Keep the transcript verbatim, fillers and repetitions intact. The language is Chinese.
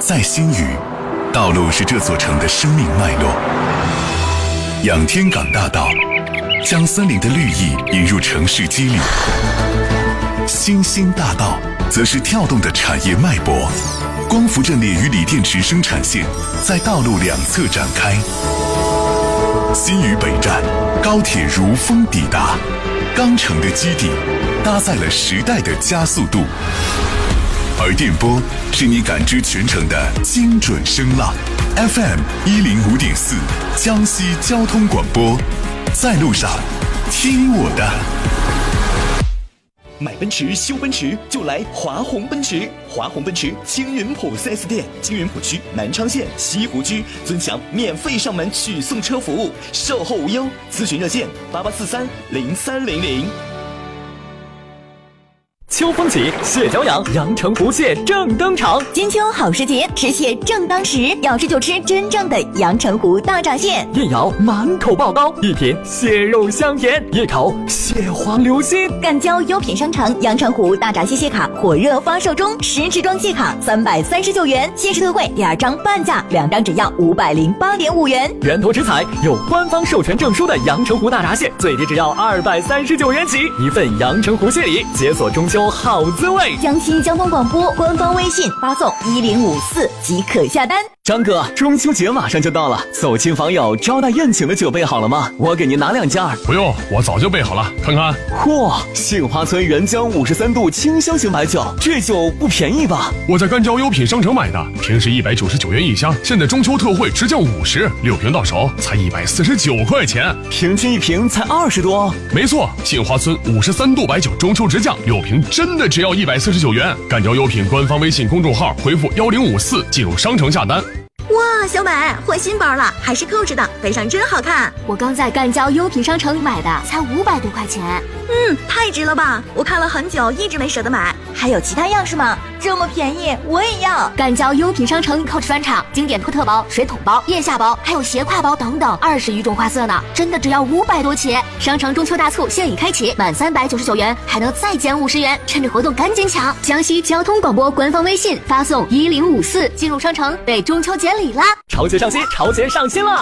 在新余，道路是这座城的生命脉络。仰天港大道将森林的绿意引入城市肌理，新兴大道则是跳动的产业脉搏。光伏阵列与锂电池生产线在道路两侧展开。新余北站，高铁如风抵达，钢城的基地搭载了时代的加速度。而电波是你感知全城的精准声浪 ，F M 一零五点四，江西交通广播，在路上听我的。 买奔驰修奔驰就来华宏奔驰，华宏奔驰青云浦 四 S 店，青云浦区南昌县西湖区尊享免费上门取送车服务，售后无忧，咨询热线八八四三零三零零。 秋风起，蟹脚痒，阳澄湖蟹正登场。 金秋好时节，吃蟹正当时，要吃就吃真正的阳澄湖大闸蟹。 一咬满口爆膏，一品蟹肉香甜，一口蟹黄流心。 赣胶优品商城阳澄湖大闸蟹蟹卡火热发售中，十支装蟹卡三百三十九元，限时特惠，第二张半价，两张只要五百零八点五元。 源头食材有官方授权证书的阳澄湖大闸蟹，最低只要二百三十九元起，一份阳澄湖蟹礼，解锁中秋好滋味。 江西交通广播官方微信发送一零五四即可下单。 张哥，中秋节马上就到了，走亲访友招待宴请的酒备好了吗？我给您拿两件。 不用，我早就备好了，看看。 嚯，杏花村原浆五十三度清香型白酒，这酒不便宜吧？ 我在赣胶优品商城买的，平时一百九十九元一箱，现在中秋特惠直降五十，六瓶到手才一百四十九块钱， 平均一瓶才二十多。 没错，杏花村五十三度白酒中秋直降，六瓶真的只要一百四十九元。赣胶优品官方微信公众号回复幺零五四进入商城下单。 哇，小美换新包了，还是扣着的，背上真好看。 我刚在赣胶优品商城买的，才五百多块钱。 嗯，太值了吧！我看了很久，一直没舍得买。 还有其他样式吗？这么便宜，我也要。 赣胶优品商城 Coach 专场经典托特包、水桶包、腋下包，还有斜挎包等等，二十余种花色呢，真的只要五百多起。商城中秋大促现已开启，满三百九十九元还能再减五十元，趁着活动赶紧抢！江西交通广播官方微信发送一零五四进入商城，备中秋节礼啦！ 潮节上新，潮节上新了！